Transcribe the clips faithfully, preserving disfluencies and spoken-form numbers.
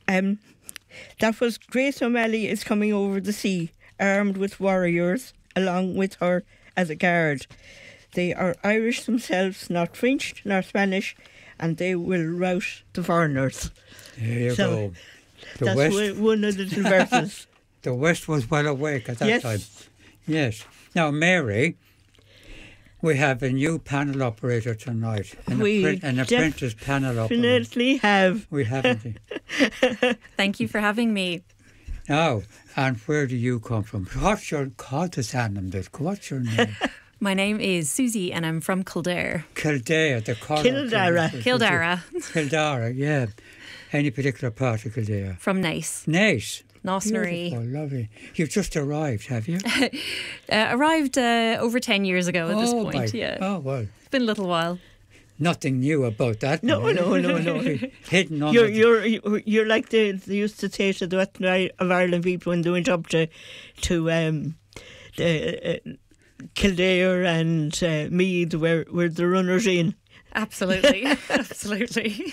Um, that was Grace O'Malley is coming over the sea, armed with warriors, along with her as a guard. They are Irish themselves, not French nor Spanish, and they will rout the foreigners. There you So, go. The That's West, one one of the little verses. the West was well awake at that Yes. time. Yes. Now, Mary, we have a new panel operator tonight. An, We appre- an apprentice panel operator. Definitely have. We haven't. Thank you for having me. Now, and where do you come from? What's your Caltasanam? What's your name? My name is Susie and I'm from Kildare. Kildare, the Cork. Kildare. Kildare. Kildare, yeah. Any particular part of Kildare? From Nice. Nice. Nosnery. Beautiful, lovely. You've just arrived, have you? Uh, arrived uh, over ten years ago at this oh, point. my- Yeah. Oh, well. It's been a little while. Nothing new about that. No, eh? no, no, no. Hidden under You're the- you're you're like they, they used to say to the Western I- of Ireland people when they went up to to um, the, uh, Kildare and uh, Meath, where where the runners in. Absolutely. Absolutely.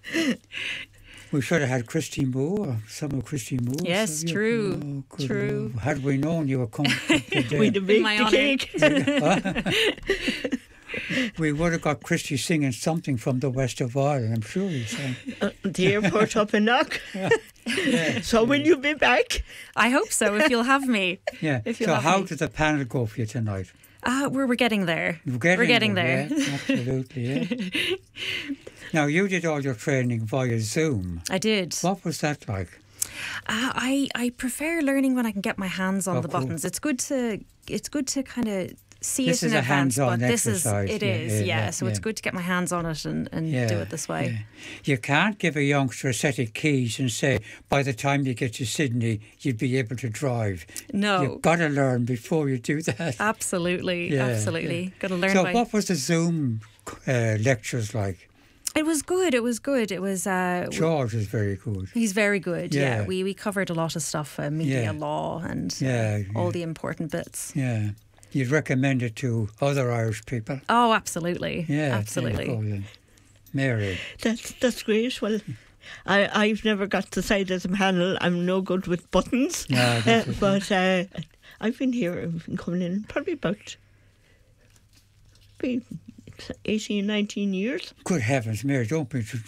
We should have had Christy Moore, some of Christy Moore. Yes, some of you- true, Oh, good true. Lord. Had we known you were coming from Kildare, We'd have baked my the honour. cake. we would have got Christy singing something from the west of Ireland, I'm sure he sang. Uh, the airport up in Knock. Yeah. So will you be back? I hope so, if you'll have me. Yeah. If you'll So have how me. did the panel go for you tonight? Ah, we're, we're getting there. You're getting We're getting there. Yeah, absolutely, yeah. Now, you did all your training via Zoom. I did. What was that like? Uh, I I prefer learning when I can get my hands on Oh, the cool. buttons. It's good to it's good to kind of see This it in is a advance, hands-on but this exercise. is it Yeah, is yeah, yeah. yeah, So it's yeah. good to get my hands on it and, and Yeah, do it this way. yeah. You can't give a youngster a set of keys and say, by the time you get to Sydney, you'd be able to drive. No. You've got to learn before you do that. Absolutely, Yeah, absolutely. Got to learn. So by... what was the Zoom uh, lectures like? It was good. It was good. It was. Uh, w- George is very good. He's very good. Yeah, Yeah. we we covered a lot of stuff, uh, media Yeah. law, and uh, Yeah, all yeah. the important bits. Yeah. You'd recommend it to other Irish people? Oh, absolutely. Yeah. absolutely. there you go then. Mary. That's that's great. Well, I I've never got to side as a panel. I'm no good with buttons. No, Uh, that's it. but uh, I've been here. I've been coming in probably about maybe eighteen, nineteen years. Good heavens, Mary, don't be